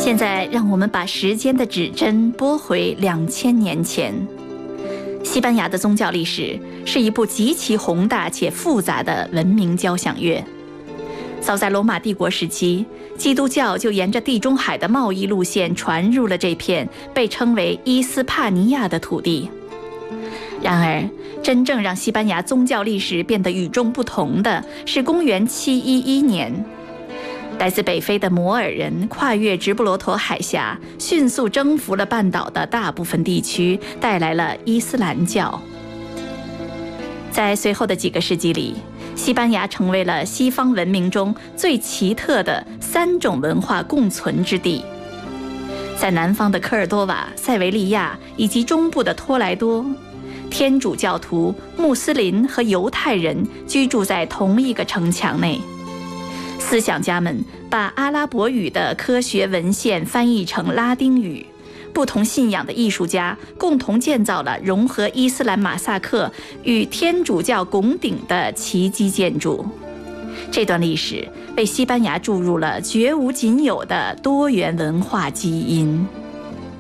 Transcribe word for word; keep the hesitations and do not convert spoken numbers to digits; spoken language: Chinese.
现在，让我们把时间的指针拨回两千年前。西班牙的宗教历史是一部极其宏大且复杂的文明交响乐。早在罗马帝国时期，基督教就沿着地中海的贸易路线传入了这片被称为伊斯帕尼亚的土地。然而，真正让西班牙宗教历史变得与众不同的是公元七一一年，来自北非的摩尔人跨越直布罗陀海峡，迅速征服了半岛的大部分地区，带来了伊斯兰教。在随后的几个世纪里，西班牙成为了西方文明中最奇特的三种文化共存之地。在南方的科尔多瓦、塞维利亚以及中部的托莱多，天主教徒、穆斯林和犹太人居住在同一个城墙内。思想家们把阿拉伯语的科学文献翻译成拉丁语，不同信仰的艺术家共同建造了融合伊斯兰马萨克与天主教拱顶的奇迹建筑。这段历史为西班牙注入了绝无仅有的多元文化基因。